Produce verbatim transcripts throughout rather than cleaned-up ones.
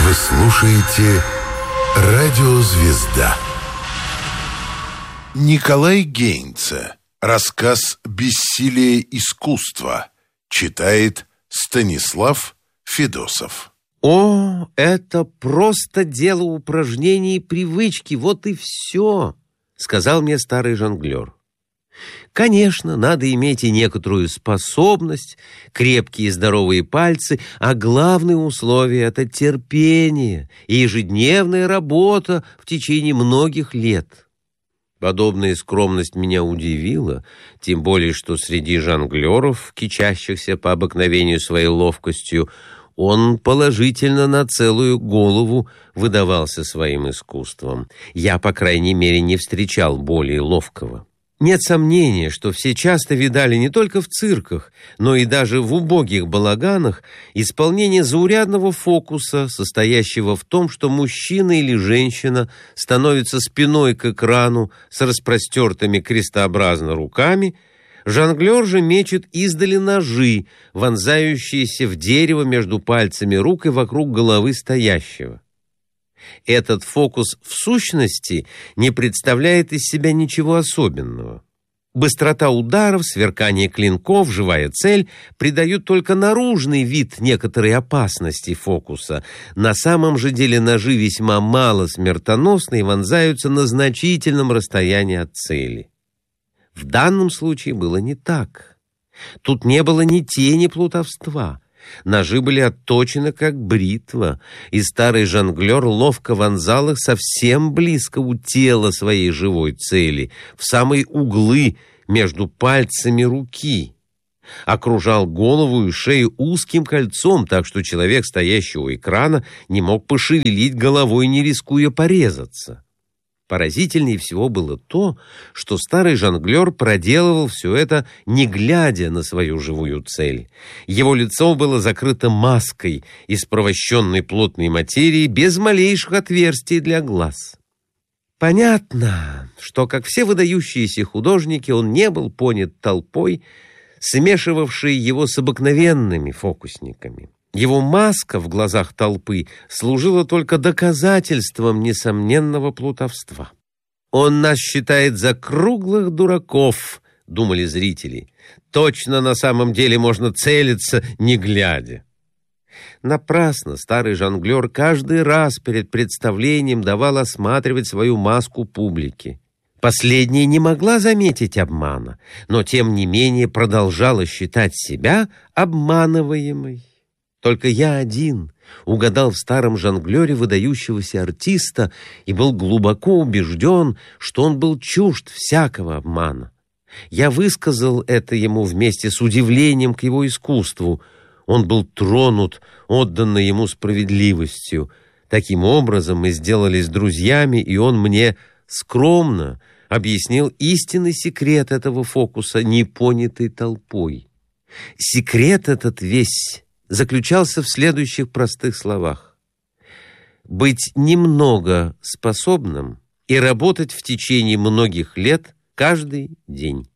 Вы слушаете «Радио Звезда». Николай Гейнце. Рассказ «Бессилие искусства». Читает Станислав Федосов. О, это просто дело упражнений и привычки, вот и все, сказал мне старый жонглер. Конечно, надо иметь и некоторую способность, крепкие и здоровые пальцы, а главное условие — это терпение и ежедневная работа в течение многих лет. Подобная скромность меня удивила, тем более, что среди жонглеров, кичащихся по обыкновению своей ловкостью, он положительно на целую голову выдавался своим искусством. Я, по крайней мере, не встречал более ловкого. Нет сомнения, что все часто видали не только в цирках, но и даже в убогих балаганах исполнение заурядного фокуса, состоящего в том, что мужчина или женщина становится спиной к экрану с распростертыми крестообразно руками, жонглер же мечет издали ножи, вонзающиеся в дерево между пальцами рук и вокруг головы стоящего. Этот фокус в сущности не представляет из себя ничего особенного. Быстрота ударов, сверкание клинков, живая цель придают только наружный вид некоторой опасности фокуса. На самом же деле ножи весьма мало смертоносны и вонзаются на значительном расстоянии от цели. В данном случае было не так. Тут не было ни тени плутовства. Ножи были отточены, как бритва, и старый жонглер ловко вонзал их совсем близко у тела своей живой цели, в самые углы между пальцами руки. Окружал голову и шею узким кольцом, так что человек, стоящий у экрана, не мог пошевелить головой, не рискуя порезаться. Поразительнее всего было то, что старый жонглер проделывал все это, не глядя на свою живую цель. Его лицо было закрыто маской из провощенной плотной материи без малейших отверстий для глаз. Понятно, что, как все выдающиеся художники, он не был понят толпой, смешивавшей его с обыкновенными фокусниками. Его маска в глазах толпы служила только доказательством несомненного плутовства. «Он нас считает за круглых дураков», — думали зрители. «Точно на самом деле можно целиться, не глядя». Напрасно старый жонглер каждый раз перед представлением давал осматривать свою маску публике. Последняя не могла заметить обмана, но тем не менее продолжала считать себя обманываемой. Только я один угадал в старом жонглере выдающегося артиста и был глубоко убежден, что он был чужд всякого обмана. Я высказал это ему вместе с удивлением к его искусству. Он был тронут отданной ему справедливостью. Таким образом мы сделались друзьями, и он мне скромно объяснил истинный секрет этого фокуса, не понятый толпой. Секрет этот весь заключался в следующих простых словах: быть немного способным и работать в течение многих лет каждый день.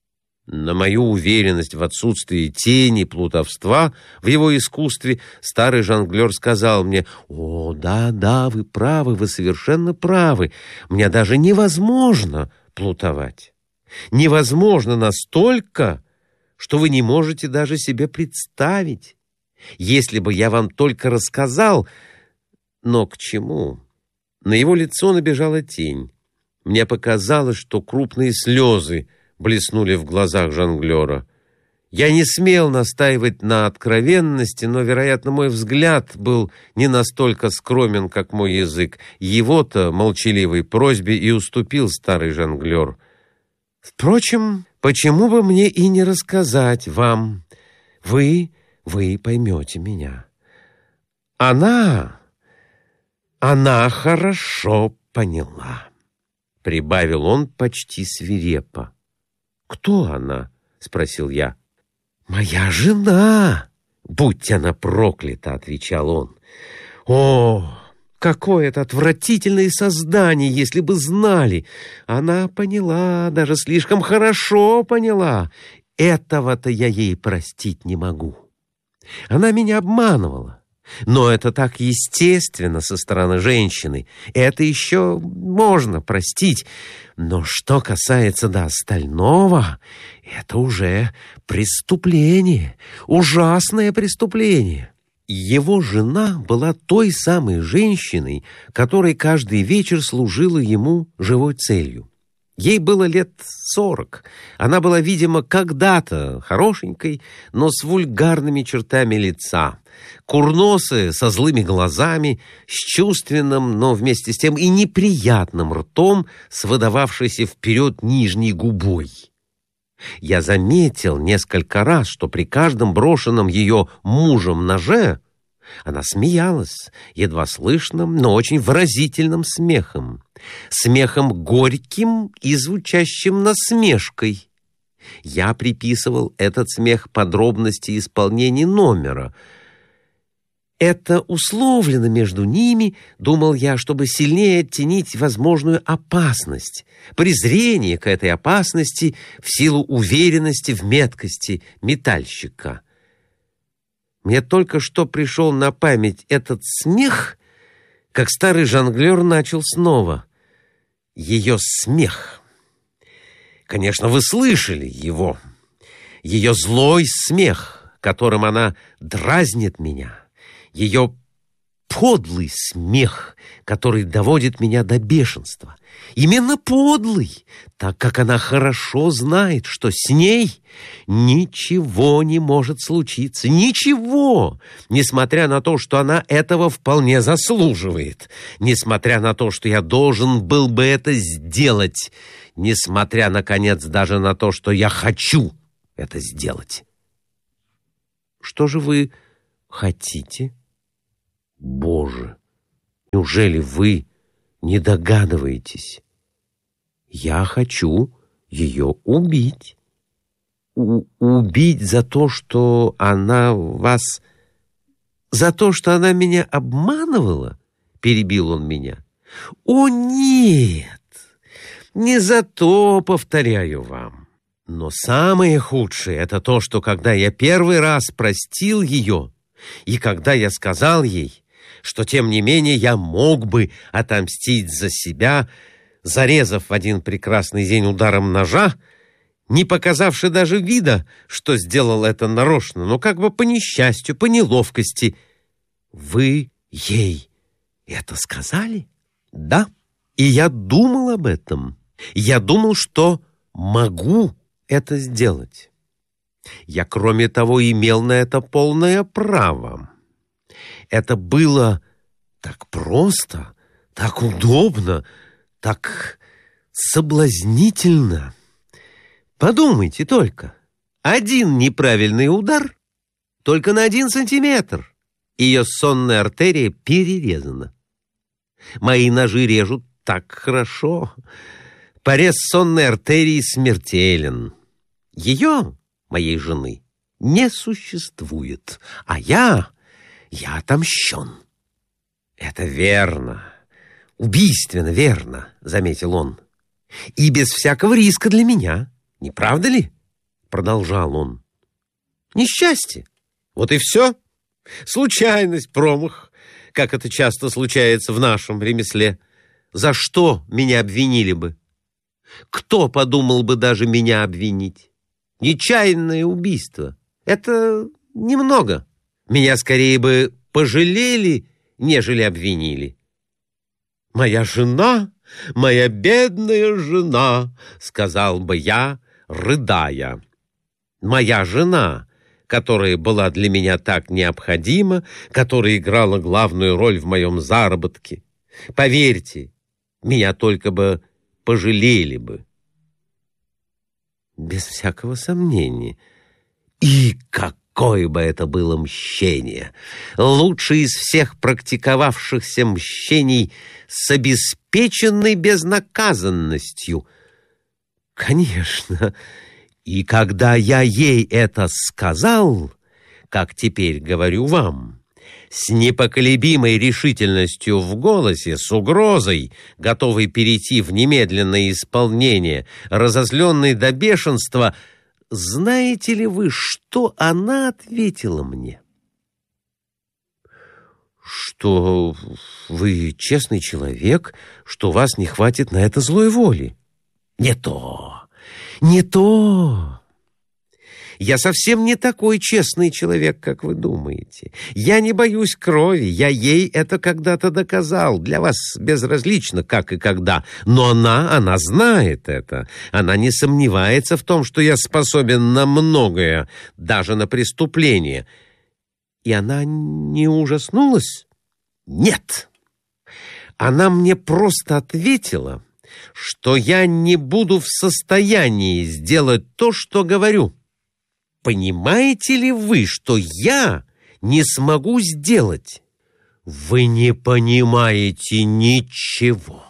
На мою уверенность в отсутствии тени плутовства в его искусстве старый жонглер сказал мне: «О, да, да, вы правы, вы совершенно правы. Мне даже невозможно плутовать. Невозможно настолько, что вы не можете даже себе представить. Если бы я вам только рассказал, но к чему?» На его лицо набежала тень. Мне показалось, что крупные слезы блеснули в глазах жонглера. Я не смел настаивать на откровенности, но, вероятно, мой взгляд был не настолько скромен, как мой язык. Его-то молчаливой просьбе и уступил старый жонглер. «Впрочем, почему бы мне и не рассказать вам? Вы... Вы поймете меня. Она... Она хорошо поняла», — прибавил он почти свирепо. «Кто она?» — спросил я. «Моя жена! Будь она проклята!» — отвечал он. «О, какое это отвратительное создание, если бы знали! Она поняла, даже слишком хорошо поняла. Этого-то я ей простить не могу. Она меня обманывала. Но это так естественно со стороны женщины. Это еще можно простить. Но что касается до остального, это уже преступление, ужасное преступление. Его жена была той самой женщиной, которая каждый вечер служила ему живой целью. Ей было лет сорок. Она была, видимо, когда-то хорошенькой, но с вульгарными чертами лица. Курносая, со злыми глазами, с чувственным, но вместе с тем и неприятным ртом, с выдававшейся вперед нижней губой. Я заметил несколько раз, что при каждом брошенном ее мужем ноже она смеялась, едва слышным, но очень выразительным смехом. Смехом горьким и звучащим насмешкой. Я приписывал этот смех подробности исполнения номера. Это условлено между ними, думал я, чтобы сильнее оттенить возможную опасность, презрение к этой опасности в силу уверенности в меткости метальщика. Мне только что пришел на память этот смех, как старый жонглер начал снова. Ее смех. Конечно, вы слышали его. Ее злой смех, которым она дразнит меня. Ее подлый смех, который доводит меня до бешенства. Именно подлый, так как она хорошо знает, что с ней ничего не может случиться. Ничего! Несмотря на то, что она этого вполне заслуживает. Несмотря на то, что я должен был бы это сделать. Несмотря, наконец, даже на то, что я хочу это сделать. Что же вы хотите? Боже, неужели вы не догадываетесь? Я хочу ее убить. У- убить за то, что она вас... За то, что она меня обманывала? Перебил он меня. О, нет! Не за то, повторяю вам. Но самое худшее — это то, что когда я первый раз простил ее, и когда я сказал ей, что, тем не менее, я мог бы отомстить за себя, зарезав в один прекрасный день ударом ножа, не показавши даже вида, что сделал это нарочно, но как бы по несчастью, по неловкости. Вы ей это сказали? Да. И я думал об этом. Я думал, что могу это сделать. Я, кроме того, имел на это полное право. Это было так просто, так удобно, так соблазнительно. Подумайте только. Один неправильный удар, только на один сантиметр. Ее сонная артерия перерезана. Мои ножи режут так хорошо. Порез сонной артерии смертелен. Ее, моей жены, не существует, а я... Я отомщен. Это верно. Убийственно верно, заметил он. И без всякого риска для меня. Не правда ли? Продолжал он. Несчастье. Вот и все. Случайность, промах, как это часто случается в нашем ремесле. За что меня обвинили бы? Кто подумал бы даже меня обвинить? Нечаянное убийство. Это немного. Меня скорее бы пожалели, нежели обвинили. «Моя жена, моя бедная жена», — сказал бы я, рыдая. «Моя жена, которая была для меня так необходима, которая играла главную роль в моем заработке. Поверьте, меня только бы пожалели бы». Без всякого сомнения. И как Какое бы это было мщение! Лучшее из всех практиковавшихся мщений с обеспеченной безнаказанностью. Конечно, и когда я ей это сказал, как теперь говорю вам, с непоколебимой решительностью в голосе, с угрозой, готовой перейти в немедленное исполнение, разозленной до бешенства, знаете ли вы, что она ответила мне? что вы честный человек, что у вас не хватит на это злой воли. Не то, не то. Я совсем не такой честный человек, как вы думаете. Я не боюсь крови, я ей это когда-то доказал. Для вас безразлично, как и когда. Но она, она знает это. Она не сомневается в том, что я способен на многое, даже на преступление. И она не ужаснулась? Нет. Она мне просто ответила, что я не буду в состоянии сделать то, что говорю. Понимаете ли вы, что я не смогу сделать? Вы не понимаете ничего.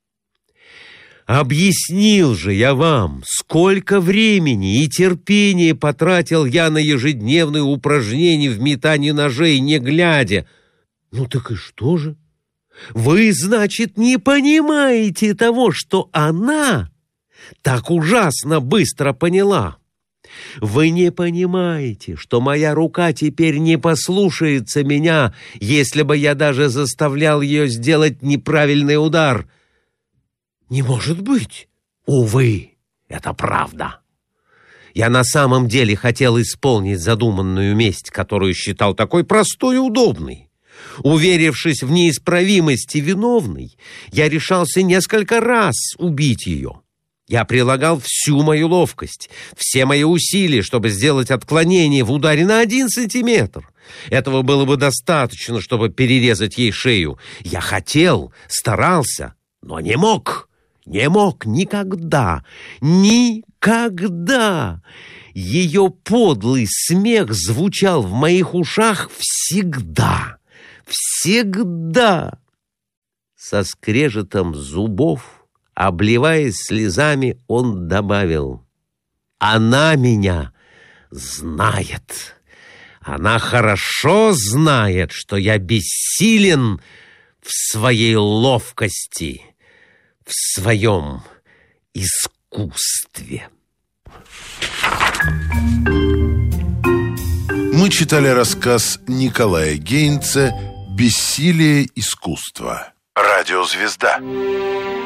Объяснил же я вам, сколько времени и терпения потратил я на ежедневные упражнения в метании ножей, не глядя. Ну так и что же? Вы, значит, не понимаете того, что она так ужасно быстро поняла. Вы не понимаете, что моя рука теперь не послушается меня, если бы я даже заставлял ее сделать неправильный удар. Не может быть. Увы, это правда. Я на самом деле хотел исполнить задуманную месть, которую считал такой простой и удобной. Уверившись в неисправимости виновной, я решался несколько раз убить ее. Я прилагал всю мою ловкость, все мои усилия, чтобы сделать отклонение в ударе на один сантиметр. Этого было бы достаточно, чтобы перерезать ей шею. Я хотел, старался, но не мог, не мог никогда, никогда. Ее подлый смех звучал в моих ушах всегда, всегда. Со скрежетом зубов, обливаясь слезами, он добавил: «Она меня знает. Она хорошо знает, что я бессилен в своей ловкости, в своем искусстве». Мы читали рассказ Николая Гейнца «Бессилие искусства». Радиозвезда.